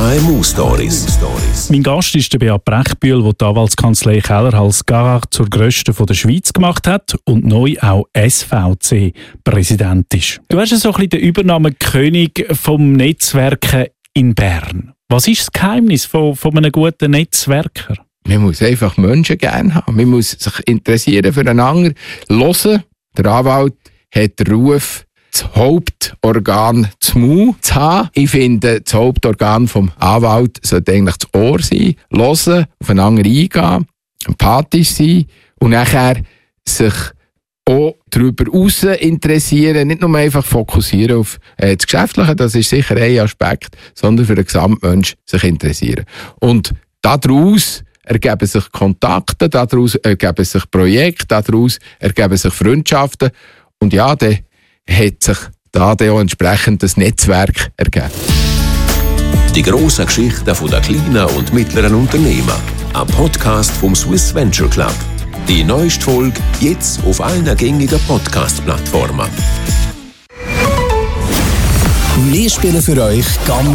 KMU-Stories. Mein Gast ist der Beat Brechbühl, der die Anwaltskanzlei Keller-Hals-Garar zur grössten der Schweiz gemacht hat und neu auch SVC-Präsident ist. Du hast ja so ein bisschen den Übernahmekönig vom Netzwerken in Bern. Was ist das Geheimnis von einem guten Netzwerker? Man muss einfach Menschen gerne haben. Man muss sich interessieren füreinander, hören. Der Anwalt hat den Ruf, das Hauptorgan zu MU zu haben. Ich finde, das Hauptorgan vom Anwalt sollte eigentlich das Ohr sein, hören, aufeinander eingehen, empathisch sein und nachher sich auch darüber hinaus interessieren, nicht nur einfach fokussieren auf das Geschäftliche, das ist sicher ein Aspekt, sondern für den Gesamtmensch sich interessieren. Und daraus ergeben sich Kontakte, daraus ergeben sich Projekte, daraus ergeben sich Freundschaften und ja, dann hat sich da auch entsprechend das Netzwerk ergeben. Die grossen Geschichten der kleinen und mittleren Unternehmen. Ein Podcast vom Swiss Venture Club. Die neueste Folge jetzt auf allen gängigen Podcast-Plattformen. Wir spielen für euch ganz